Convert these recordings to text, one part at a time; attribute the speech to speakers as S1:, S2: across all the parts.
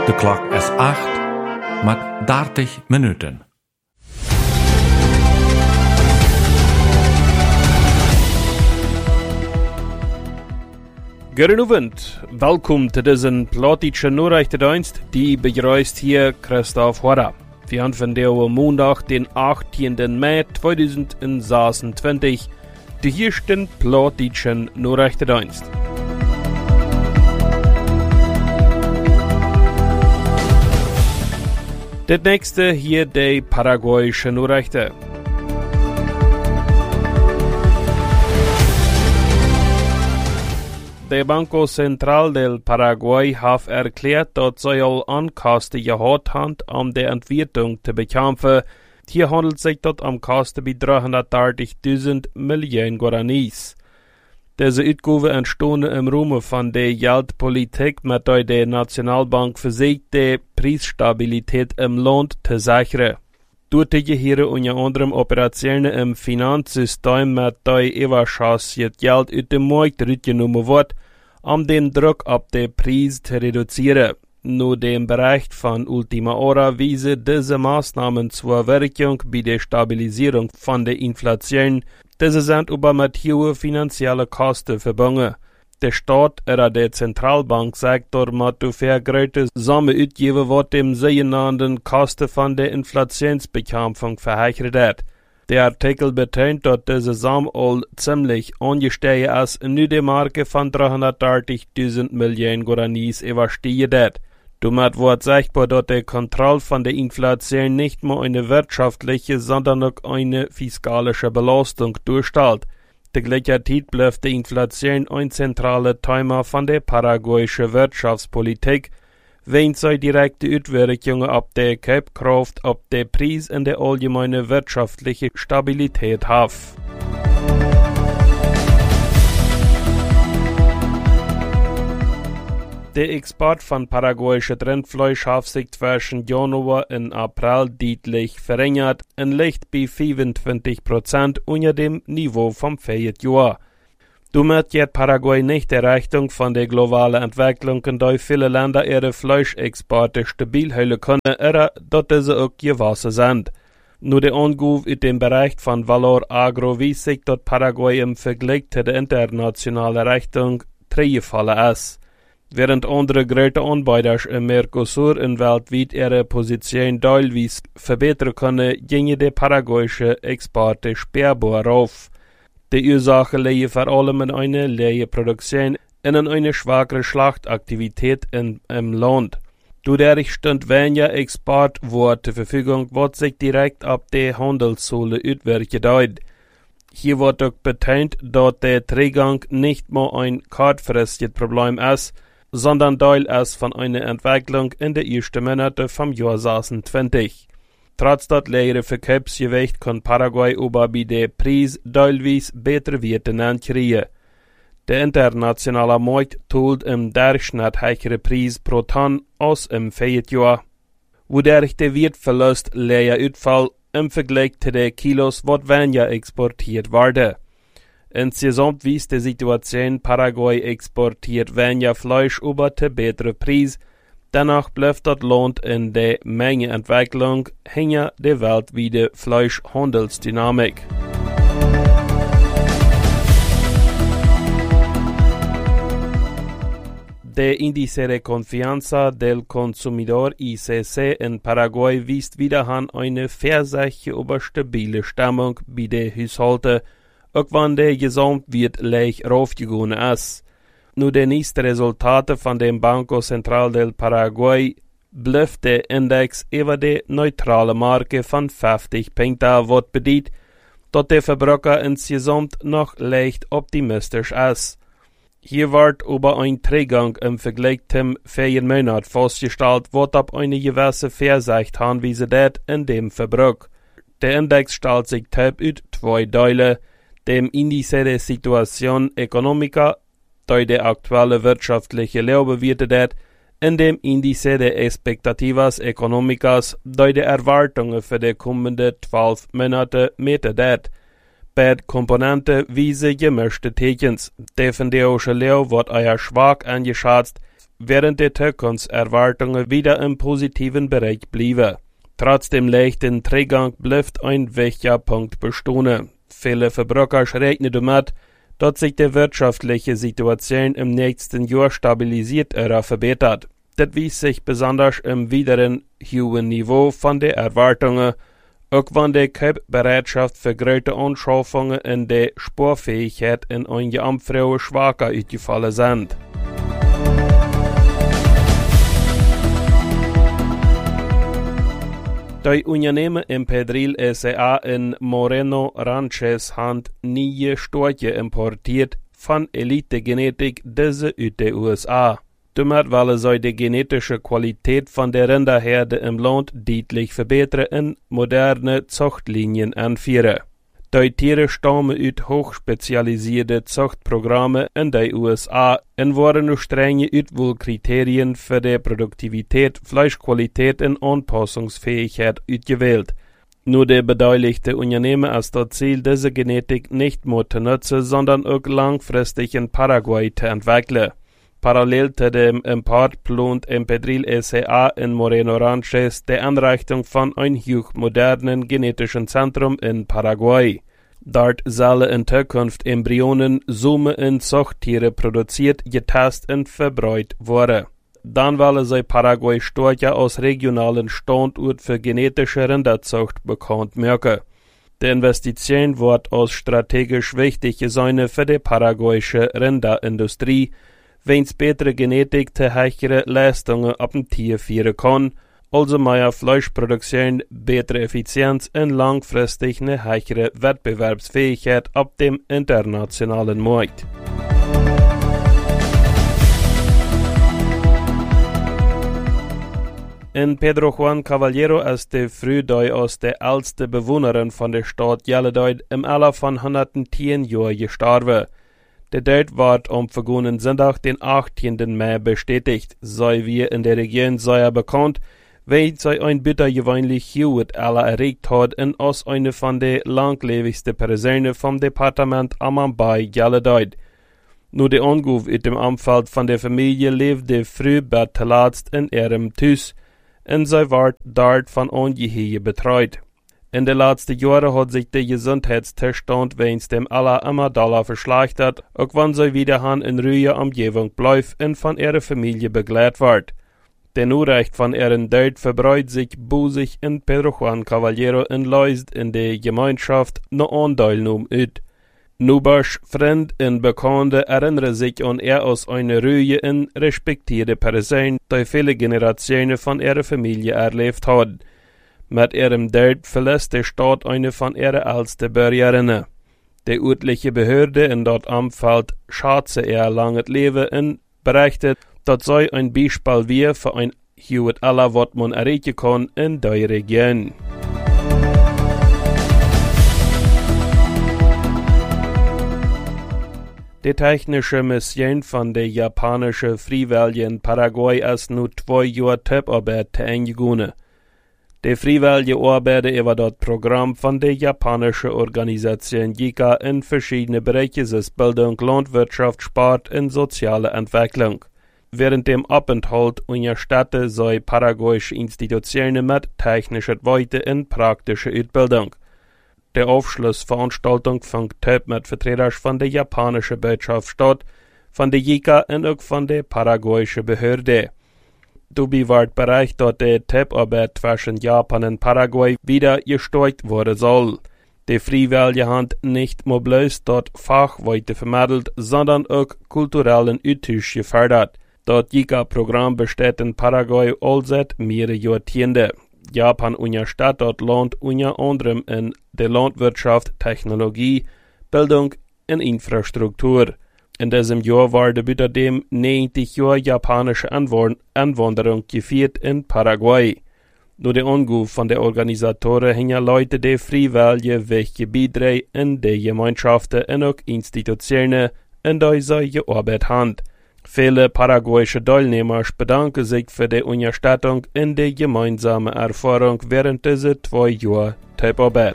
S1: De klok is 8, met 30 minuten.
S2: Goedenavond, welkom zu diesem plotischen Nachrichtendienst, die begrüßt hier Christoph Horder. Wir haben von der Montag, den 18. Mai 2026, die ersten plotischen Nachrichtendienst. Das nächste hier die paraguayische Nachrichten. Der Banco Central del Paraguay hat erklärt, dass sie all Ankasten gehabt haben, um die Entwertung zu bekämpfen. Hier handelt es sich dort um Kasten bei 330.000 Millionen Guaranis. Diese Uitgaven entstonden im Rahmen von der Geldpolitik, mit der die Nationalbank versucht, die Preisstabilität im Land zu sichern. Dort hier unter anderem Operationen im Finanzsystem, mit der Überschuss Geld aus dem Markt rausgenommen wird, um den Druck auf den Preis zu reduzieren. Nur dem Bericht von Ultima Hora weisen diese Maßnahmen zur Wirkung bei der Stabilisierung von der Inflation. Diese sind aber mit hohen finanziellen Kosten verbunden. Der Staat oder der Zentralbank sagt mit ungefähr größte Summe ausgeben, was dem sogenannten Kosten von der Inflationsbekämpfung verheichert wird. Der Artikel betont, dass diese Summe all ziemlich angestiegen ist, nur die Marke von 330.000 Millionen Guaranis überstiegen wird. Damit wird sichtbar, dass die Kontrolle von der Inflation nicht nur eine wirtschaftliche, sondern auch eine fiskalische Belastung darstellt. Der gleichzeitig bleibt die Inflation ein zentraler Thema von der paraguayischen Wirtschaftspolitik, wenn sie direkte Auswirkungen auf die Kaufkraft, auf den Preis und die allgemeine wirtschaftliche Stabilität hat. Der Export von paraguayischen Rindfleisch hat sich zwischen Januar und April deutlich verringert und liegt bei 25% unter dem Niveau vom Vorjahr. Damit geht Paraguay nicht der Richtung von der globalen Entwicklung, in der viele Länder ihre Fleischexporte stabil halten können, oder dass diese auch gewachsen sind. Nur der Angabe in dem Bereich von Valor Agro weist sich, dass Paraguay im Vergleich zu der internationalen Richtung zurückgefallen ist. Während andere große Anbieter im Mercosur und weltweit ihre Position teilweise verbessern können, gingen die paraguayischen Exporte spürbar auf. Die Ursache liegt vor allem in einer leeren Produktion und in einer schwachere Schlachtaktivität im Land. Dadurch stund weniger Exportware zur Verfügung, was sich direkt auf die Handelszonen auswirkt. Hier wird auch betont, dass der Zugang nicht mehr ein kurzfristiges Problem ist, sondern Teil ist von einer Entwicklung in den ersten Monaten vom Jahr 2020. Trotz des leeren Verkaufsgewichts kann Paraguay aber bei der Preis teilweise bessere Werte kriegen. Der internationale Markt tut im Durchschnitt höhere Preis pro Tonne als im Vorjahr, wodurch der Wertverlust leer Ausfall im Vergleich zu den Kilos, was weniger exportiert wurde. Insgesamt weist die Situation, Paraguay exportiert weniger Fleisch über zu besseren Preis. Danach bleibt das Land in der Mengeentwicklung hinter der weltweiten Fleischhandelsdynamik. Der Índice de Confianza del Consumidor ICC in Paraguay weist wiederum eine vorsichtige, aber stabile Stimmung bei den Haushalten, auch wenn der Gesamtwert leicht raufgegangen ist. Nur die nächsten Resultate von dem Banco Central del Paraguay bleibt der Index über die neutrale Marke von 50 Punkten, was bedeutet, dass der Verbraucher insgesamt noch leicht optimistisch ist. Hier wird über ein Zugang im Vergleich zum Ferienmonat festgestellt, was auf eine gewisse Vorsicht hinweisen in dem Verbrauch. Der Index stellt sich aus zwei Teilen, dem Indice de Situación Económica, der die aktuelle wirtschaftliche Lage bewertet, in dem Indice de Expectativas Económicas, der die Erwartungen für die kommenden 12 Monate metet. Beide Komponenten weisen gemischte Tekens. Der von der Lage wird eher schwach eingeschätzt, während die Zukunftserwartungen wieder im positiven Bereich blieben. Trotzdem leichten Trägang bleibt ein wichtiger Punkt bestehen. Viele Verbraucher rechnen damit, dass sich die wirtschaftliche Situation im nächsten Jahr stabilisiert oder verbessert. Das wies sich besonders im weiteren hohen Niveau von den Erwartungen, auch wenn die Kaufbereitschaft für große Anschaffungen in der Sporfähigkeit in einige Amtsfrauen schwacher ausgefallen sind. Die Unternehmen Imperial S.A. in Moreno Ranches haben neue Storche importiert von Elite-Genetik, diese aus den USA. Damit wollen sie die genetische Qualität von der Rinderherde im Land deutlich verbessern und moderne Zuchtlinien anführen. Die Tiere stammen aus hochspezialisierten Zuchtprogrammen in den USA und wurden durch strenge Auswahlkriterien für die Produktivität, Fleischqualität und Anpassungsfähigkeit ausgewählt. Nur die beteiligten Unternehmen als das Ziel, diese Genetik nicht nur zu nutzen, sondern auch langfristig in Paraguay zu entwickeln. Parallel zu dem Import plant Imperial S.A. in Moreno Ranches die Einrichtung von einem hochmodernen genetischen Zentrum in Paraguay. Dort sollen in Zukunft Embryonen, Summe und Zuchttiere produziert, getestet und verbreitet werden. Dann wollen sie Paraguay Storche aus regionalen Standort für genetische Rinderzucht bekannt machen. Die Investition wird als strategisch wichtig sein für die paraguayische Rinderindustrie, wenn es bessere Genetik zu höheren Leistungen ab dem Tier führen kann, also mehr Fleischproduktion, bessere Effizienz und langfristig eine höhere Wettbewerbsfähigkeit auf dem internationalen Markt. In Pedro Juan Caballero ist die Frühdei aus der ältesten Bewohnerin von der Stadt Yellowdide im Alter von 110 Jahren gestorben. Der Tod wird am vergangenen Sonntag, den 18. Mai, bestätigt, sei wie in der Region sehr bekannt, weil sie ein bittergewöhnlich hohes Alter erregt hat und als eine von den langlebigsten Personen vom Departement Amambay Yellowdide. Nur der Anruf in dem Umfeld von der Familie lebte früh bettelatzt in ihrem Haus und sie wird dort von Angehörigen betreut. In den letzten Jahren hat sich der Gesundheitszustand wegen dem Alter immer doller verschlechtert, auch wenn sie wieder in ruhiger Umgebung bleibt und von ihrer Familie begleitet wird. Der Nachricht von ihrem Tod verbreitet sich busig in Pedro Juan Caballero und löst in der Gemeinschaft eine Anteilnahme aus. Nubers Freund und Bekannte erinnern sich an er als eine ruhige und respektierte Person, die viele Generationen von ihrer Familie erlebt hat. Mit ihrem Tod verlässt die Stadt eine von ihren ältesten Bürgerinnen. Die örtliche Behörde in dort Umfeld schätzt ihr langes Leben und berichtet, dass sie ein Beispiel wie für ein hohes Alter, was man erreichen kann in der Region. Die technische Mission von der japanischen Freiwilligen Paraguay ist nun 2 Jahre Typarbeit eingegangen. Die freiwillige Arbeit über das Programm von der japanischen Organisation JICA in verschiedene Bereiche des Bildung, Landwirtschaft, Sport und soziale Entwicklung. Während dem Aufenthalt unterstützen sie paraguayische Institutionen mit technischer Weite und praktischer Ausbildung. Die Aufschlussveranstaltung fand mit Vertretern von der japanischen Botschaft statt, von der JICA und auch von der paraguayischen Behörde. Dabei wird berichtet, dass die Tipparbeit zwischen Japan und Paraguay wieder gestärkt werden soll. Die Freiwillige Hand nicht nur bloß dort Fachweite vermittelt, sondern auch kulturellen Austausch gefördert. Das JICA-Programm besteht in Paraguay all seit mehreren Jahrzehnten. Japan unterstützt das Land unter anderem in der Landwirtschaft, Technologie, Bildung und Infrastruktur. In diesem Jahr wurde bei dem 90 Jahre japanische Einwanderung gefeiert in Paraguay. Nur der Anruf von der Organisatoren hängen Leute, die freiwillige wichtige Beiträge in die Gemeinschaften und auch Institutionen, in die sie gearbeitet haben. Viele paraguayische Teilnehmer bedanken sich für die Unterstützung in die gemeinsame Erfahrung während dieser 2 Jahre Typarbeit.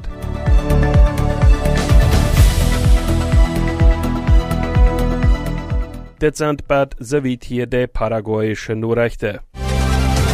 S2: Dit sind bad soweit hier de paraguayische Nachrichten.